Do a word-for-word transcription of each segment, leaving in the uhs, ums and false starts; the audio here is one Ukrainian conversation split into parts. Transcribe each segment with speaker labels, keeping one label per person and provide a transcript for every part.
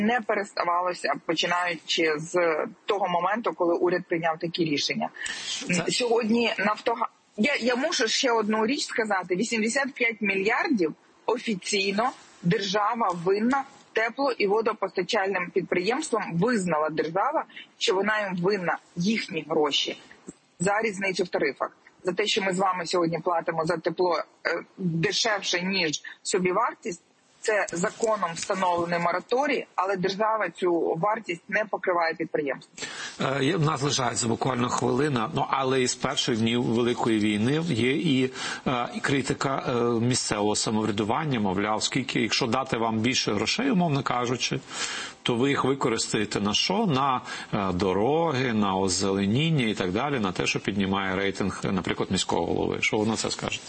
Speaker 1: не переставалося, починаючи з того моменту, коли уряд прийняв такі рішення. Це... Сьогодні Нафтогаз... Я, я мушу ще одну річ сказати. вісімдесят п'ять мільярдів офіційно держава винна тепло- і водопостачальним підприємствам, визнала держава, що вона їм винна їхні гроші за різницю в тарифах. За те, що ми з вами сьогодні платимо за тепло е, дешевше, ніж собівартість, це законом встановлений мораторій, але держава цю вартість не покриває підприємство.
Speaker 2: Е, у нас лишається буквально хвилина, ну але із перших днів Великої війни є і, е, і критика е, місцевого самоврядування, мовляв, скільки, якщо дати вам більше грошей, умовно кажучи, то ви їх використаєте на що? На е, дороги, на озеленіння і так далі, на те, що піднімає рейтинг, наприклад, міського голови. Що ви на це скажете?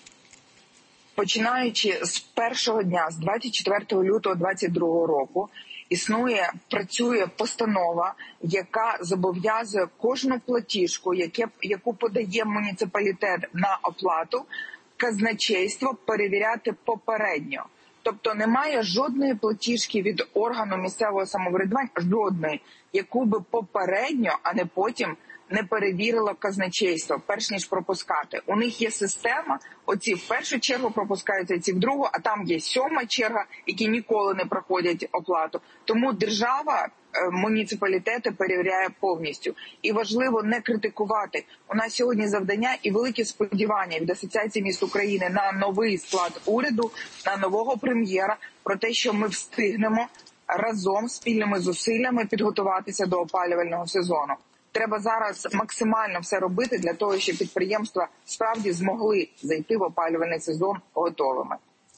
Speaker 1: Починаючи з першого дня, з двадцять четвертого лютого двадцять другого року, існує, працює постанова, яка зобов'язує кожну платіжку, яке, яку подає муніципалітет на оплату, казначейство перевіряти попередньо. Тобто немає жодної платіжки від органу місцевого самоврядування, жодної, яку би попередньо, а не потім, не перевірило казначейство, перш ніж пропускати. У них є система, оці в першу чергу пропускаються, ці в другу, а там є сьома черга, які ніколи не проходять оплату. Тому держава, муніципалітети перевіряє повністю. І важливо не критикувати. У нас сьогодні завдання і великі сподівання від Асоціації міст України на новий склад уряду, на нового прем'єра, про те, що ми встигнемо разом спільними зусиллями підготуватися до опалювального сезону. Треба зараз максимально все робити для того, щоб підприємства справді змогли зайти в опалювальний сезон готовими.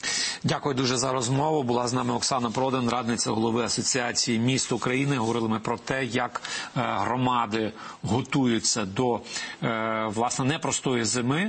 Speaker 2: Дякую дуже за розмову. Була з нами Оксана Продан, радниця голови Асоціації міст України. Говорили ми про те, як громади готуються до, власне, непростої зими.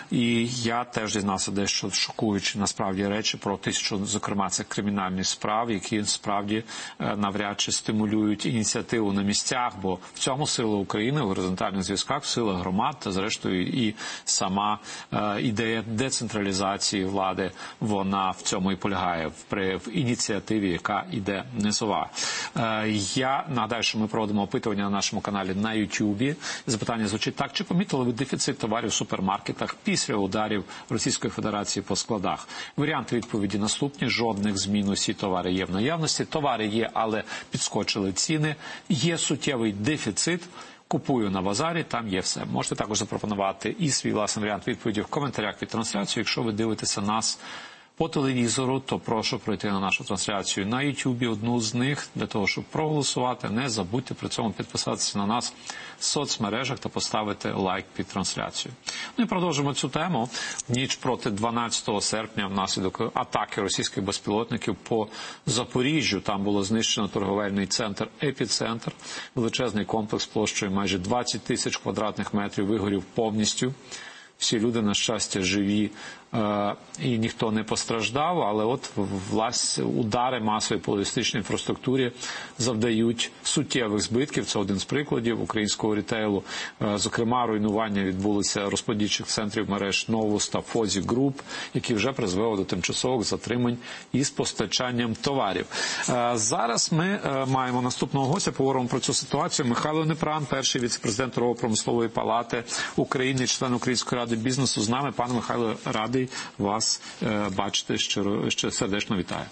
Speaker 2: І я теж дізнався дещо шокуючі, насправді, речі про тисячу, зокрема, цих кримінальних справ, які, справді, навряд чи стимулюють ініціативу на місцях, бо в цьому сила України, в горизонтальних зв'язках, сила громад, та, зрештою, і сама ідея децентралізації влади, вона в цьому і полягає, в, в ініціативі, яка йде низова. Е, я нагадаю, що ми проводимо опитування на нашому каналі на Ютубі. Запитання звучить так: чи помітили ви дефіцит товарів в супермаркетах після ударів Російської Федерації по складах? Варіанти відповіді наступні: жодних змін, усі товари є в наявності, товари є, але підскочили ціни, є суттєвий дефіцит, купую на базарі, там є все. Можете також запропонувати і свій власний варіант відповіді в коментарях під трансляцією. Якщо ви дивитеся нас по телевізору, то прошу пройти на нашу трансляцію на Ютубі, одну з них, для того, щоб проголосувати. Не забудьте при цьому підписатися на нас в соцмережах та поставити лайк під трансляцією. Ну і продовжимо цю тему. В ніч проти дванадцятого серпня внаслідок атаки російських безпілотників по Запоріжжю, там було знищено торговельний центр «Епіцентр». Величезний комплекс площею майже двадцять тисяч квадратних метрів вигорів повністю. Всі люди, на щастя, живі, і ніхто не постраждав, але от власне удари масової по логістичній інфраструктурі завдають суттєвих збитків. Це один з прикладів українського рітейлу. Зокрема, руйнування відбулося розподільчих центрів мереж «Новус» та «Фозі Груп», які вже призвели до тимчасових затримань із постачанням товарів. Зараз ми маємо наступного гостя, поговоримо про цю ситуацію. Михайло Непран, перший віце-президент Торгово-промислової палати України, член Української ради бізнесу, з нами. Пане Михайло, радий вас е, бачити, щиро, ще сердечно вітаю.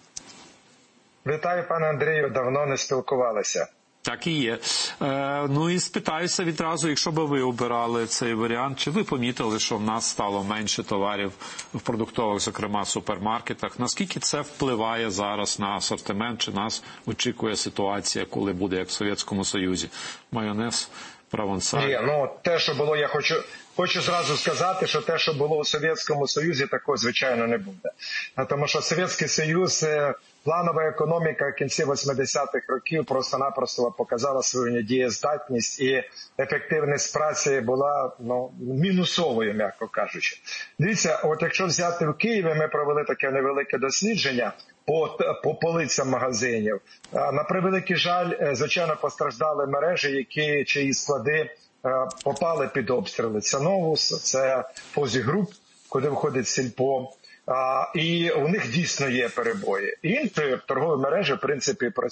Speaker 3: Вітаю, пане Андрію, давно не спілкувалися.
Speaker 2: Так і є. Е, ну і спитаюся відразу, якщо б ви обирали цей варіант, чи ви помітили, що в нас стало менше товарів в продуктових, зокрема, супермаркетах? Наскільки це впливає зараз на асортимент, чи нас очікує ситуація, коли буде, як в Совєтському Союзі? Майонез, провансаль?
Speaker 3: Ні, ну те, що було, я хочу... Хочу зразу сказати, що те, що було у Совєтському Союзі, такого, звичайно, не буде. Тому що Совєтський Союз, планова економіка кінці восьмидесятих років просто-напросто показала свою недієздатність, і ефективність праці була ну, мінусовою, м'яко кажучи. Дивіться, от якщо взяти в Києві, ми провели таке невелике дослідження по, по полицям магазинів. На превеликий жаль, звичайно, постраждали мережі, які, чиї склади попали під обстріли. Це «Новус», це «Фозі Груп», куди входить «Сільпо». І у них дійсно є перебої. Інші торгові мережі, в принципі, працюють.